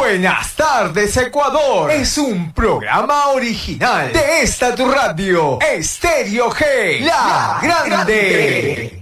Buenas tardes, Ecuador. Es un programa original de esta tu radio, Estéreo G, la grande.